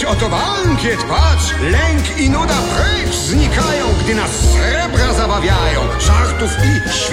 oto bankiet, patrz! Lęk i nuda precz znikają, gdy nas srebra zabawiają. Żartów i